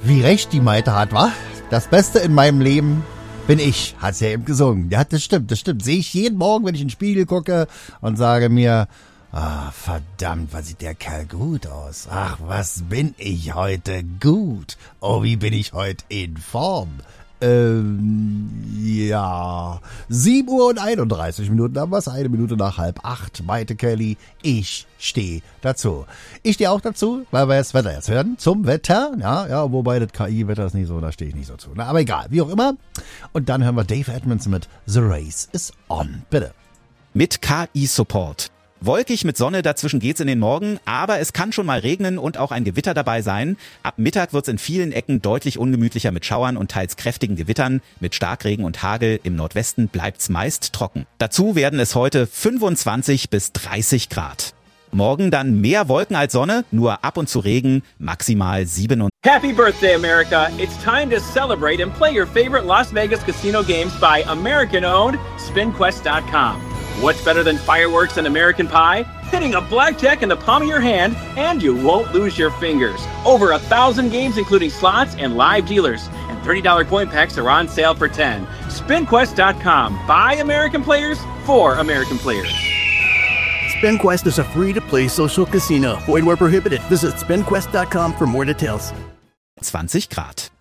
wie recht die Maite hat, wa? Das Beste in meinem Leben bin ich, hat sie ja eben gesungen. Ja, das stimmt. Sehe ich jeden Morgen, wenn ich in den Spiegel gucke und sage mir, verdammt, was sieht der Kerl gut aus. Ach, was bin ich heute gut. Oh, wie bin ich heute in Form. Ja, 7:31 haben wir es, 1 Minute nach 7:30. Maite Kelly, ich stehe dazu. Ich stehe auch dazu, weil wir das Wetter jetzt hören, zum Wetter. Ja, wobei das KI-Wetter ist nicht so, da stehe ich nicht so zu. Na, aber egal, wie auch immer. Und dann hören wir Dave Edmunds mit The Race is On. Bitte. Mit KI-Support. Wolkig mit Sonne, dazwischen geht's in den Morgen, aber es kann schon mal regnen und auch ein Gewitter dabei sein. Ab Mittag wird's in vielen Ecken deutlich ungemütlicher mit Schauern und teils kräftigen Gewittern. Mit Starkregen und Hagel im Nordwesten bleibt's meist trocken. Dazu werden es heute 25 bis 30 Grad. Morgen dann mehr Wolken als Sonne, nur ab und zu Regen, maximal 7. Happy birthday, America! It's time to celebrate and play your favorite Las Vegas casino games by American-owned SpinQuest.com. What's better than fireworks and American Pie? Hitting a blackjack in the palm of your hand, and you won't lose your fingers. Over 1,000 games, including slots and live dealers. And $30 coin packs are on sale for 10. SpinQuest.com. By American players, for American players. SpinQuest is a free-to-play social casino. Void where prohibited. Visit SpinQuest.com for more details. 20 Grad.